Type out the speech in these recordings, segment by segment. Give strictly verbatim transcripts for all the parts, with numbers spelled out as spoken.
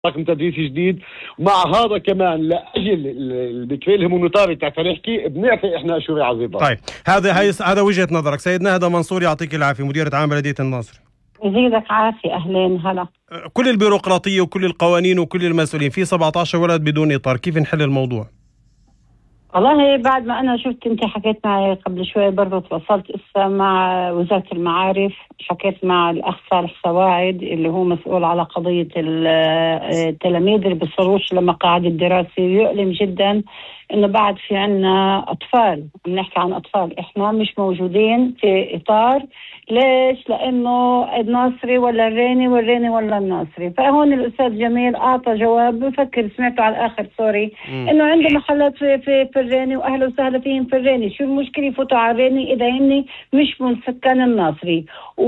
طاقم تدريسي جديد. ومع هذا كمان لاجل البكفي الهيمونيتاري تاع نحكي بنعطي احنا اشوره عظيمه. طيب هذا هي هذا وجهه نظرك. سيدنا هذا منصور يعطيك العافيه، مديرة عام بلديه الناصري. يزيدك عافيه. اهلين هلا. كل البيروقراطيه وكل القوانين وكل المسؤولين، في سبعة عشر ولد بدون اطار، كيف نحل الموضوع؟ والله بعد ما انا شفت انت حكيت معي قبل شوي، برضه تواصلت اسا مع وزاره المعارف، حكيت مع الاخ صالح سواعد اللي هو مسؤول على قضيه التلاميذ اللي بيصروش لمقاعد الدراسه. يؤلم جدا انه بعد في عنا اطفال، بنحكي عن اطفال احنا مش موجودين في اطار. ليش؟ لانه الناصري ولا الريني والريني ولا الناصري. فهون الاستاذ جميل اعطى جواب، بفكر سمعته على الاخر سوري انه عنده محلات في في, في الريني واهله وسهلا فيهم في الريني، شو المشكله يفوتوا على الريني اذا هني مش من سكان الناصري.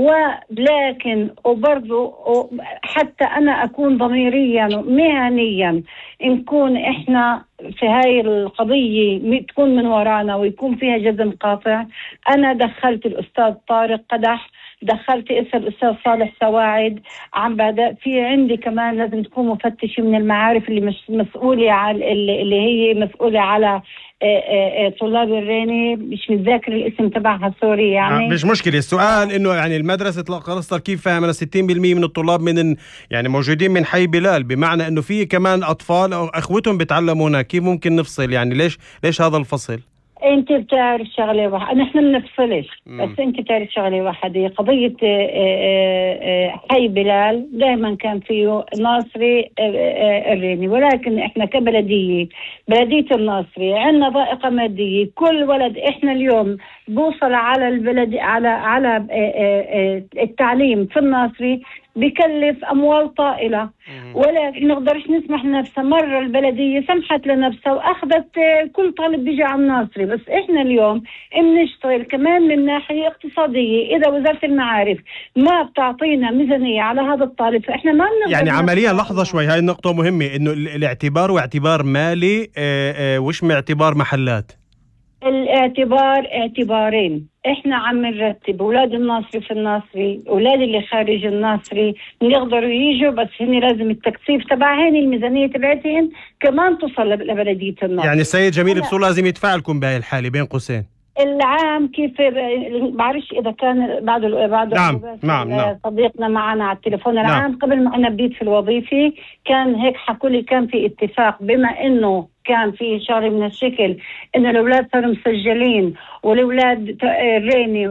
ولكن وبرضه حتى انا اكون ضميريا ومهنيا نكون احنا في هاي القضية تكون من ورانا ويكون فيها جزم قاطع. أنا دخلت الأستاذ طارق قدح، دخلت اسم الأستاذ صالح سواعد، عم بدأ في عندي كمان لازم تكون مفتشة من المعارف اللي مش مسؤولة على اللي هي مسؤولة على طلاب الريني، مش متذاكر الاسم تبعها سوري يعني. مش مشكلة. السؤال انه يعني المدرسة قرصتر كيف فاهم ستين بالمئة من الطلاب من يعني موجودين من حي بلال، بمعنى انه في كمان اطفال او اخوتهم بيتعلموا هناك، كيف ممكن نفصل يعني؟ ليش ليش هذا الفصل؟ انت بتعرف شغله واحده، نحن بنفصلش، بس انت بتعرف شغله واحده، قضيه حي بلال دائما كان فيه ناصري الريني، ولكن احنا كبلديه بلديه الناصري عندنا ضائقه ماديه. كل ولد احنا اليوم بوصل على البلد على على التعليم في الناصري بكلف أموال طائلة، ولا نقدرش نسمح لنفسها. مرة البلدية سمحت لنفسها وأخذت كل طالب بيجي على الناصري، بس إحنا اليوم بنشتغل كمان من ناحية اقتصادية. إذا وزارة المعارف ما بتعطينا ميزانية على هذا الطالب فإحنا ما بنقدر يعني عمليا. لحظة شوي، هاي النقطة مهمة، إنه الاعتبار واعتبار مالي اه اه وش اعتبار محلات. الاعتبار اعتبارين، احنا عم نرتب اولاد الناصري في الناصري، اولاد اللي خارج الناصري بيقدروا يجوا، بس هن لازم التكثيف تبعهن الميزانيه تبعتهن كمان توصل لبلديه الناصري. يعني السيد جميل بصور لازم يدفع لكم بهاي الحاله بين قوسين العام. كيف بعرفش اذا كان بعد بعد نعم نعم نعم صديقنا معنا على التليفون العام. نعم. قبل ما انا بديت في الوظيفه كان هيك حكوا لي كان في اتفاق، بما انه كان في شغله من الشكل انه الاولاد صاروا مسجلين والاولاد الريني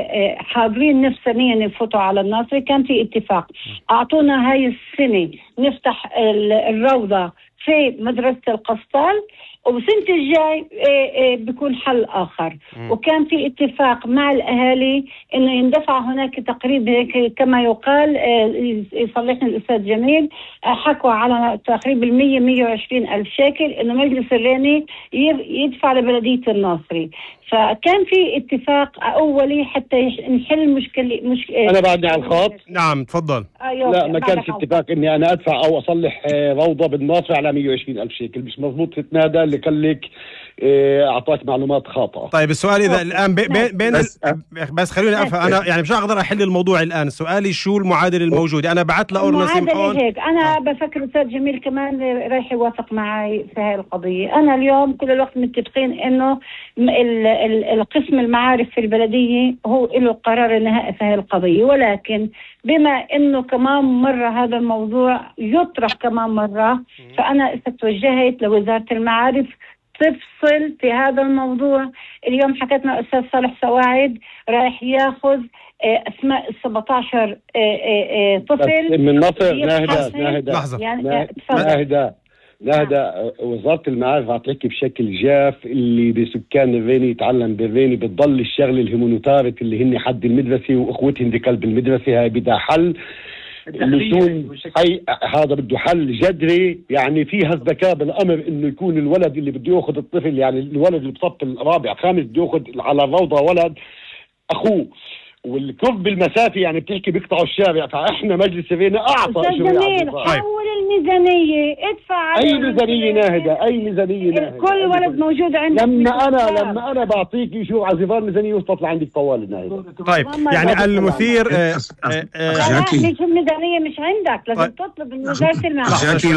حاضرين نفسانيا يفوتوا على الناصري، كان في اتفاق اعطونا هاي السنه نفتح الروضه في مدرسه القسطال، وبسنة الجاي بيكون حل آخر. م. وكان في اتفاق مع الأهالي إنه يندفع هناك تقريبا هيك كما يقال، يصلحني الأستاذ جميل، حكوا على تقريبا المية مية وعشرين ألف شيكل إنه مجلس الريني يدفع لبلدية الناصري. فكان في اتفاق أولي حتى نحل مشكلة مش... أنا بعدني على الخط. نعم تفضل. أيوة. لا ما كانش اتفاق إني أنا أدفع أو أصلح روضة بالناصري على مية وعشرين ألف شيكل، مش مضبوط. تتنادى اللي قال لك اعطاك معلومات خاطئه. طيب السؤال اذا الان بين بين بس, بس خلوني افهم انا يعني مش اقدر احل الموضوع الان. سؤالي شو المعادل الموجود؟ انا بعت لأورنا سمحون هيك. انا آه. بفكر استاذ جميل كمان رايح يوافق معي في هاي القضيه. انا اليوم كل الوقت متفقين انه القسم المعارف في البلديه هو له قرار النهائي في هاي القضيه، ولكن بما انه كمان مره هذا الموضوع يطرح كمان مره، فانا توجهت لوزاره المعارف تفصل في هذا الموضوع. اليوم حكيت مع أستاذ صالح سواعد رايح ياخذ اسماء السبعتاشر طفل من نصر. ناهدة ناهدة لحظة يعني ناهدة ناهدة وزارة المعارف هتحكي بشكل جاف اللي بسكان الريني يتعلم بالريني، بتضل الشغل الهيمونيتاري اللي هن حد المدرسة واخوتهم دي قلب المدرسة. هاي بدها حل اللزوم. هي هذا بده حل جذري، يعني فيها الذكاء بالامر انه يكون الولد اللي بده ياخذ الطفل، يعني الولد اللي بصف الرابع خامس بده ياخذ على الروضه ولد اخوه، والكب بالمسافه يعني بتحكي بيقطعوا الشارع، فاحنا مجلس فينا اعطى استاذ جميل حول الميزانيه ادفع اي ميزانيه ناهده، اي ميزانيه ناهده كل ولد موجود عندك. لما انا لما انا بعطيك شو على زفار ميزانيه وتطلع عندك طوال ناهده. طيب يعني المثير لا مش الميزانيه مش عندك، لازم تطلب من وزاره المال.